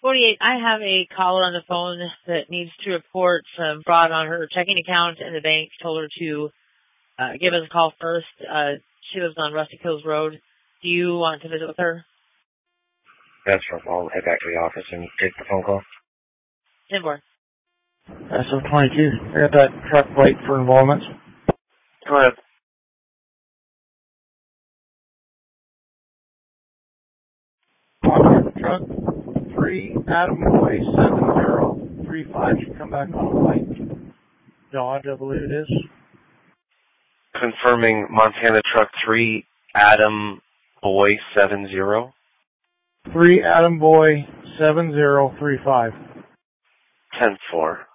48, I have a caller on the phone that needs to report some fraud on her checking account, and the bank told her to give us a call first. She lives on Rustic Hills Road. Do you want to visit with her? That's right. I'll head back to the office and take the phone call. 10-4. SF-22. I got that truck plate for involvement. Go ahead. Truck 3, Adam Boy 7035 should come back on the light. Dodge, I believe it is. Confirming Montana Truck 3, Adam Boy 70. 3 Adam Boy 7035. 10-4.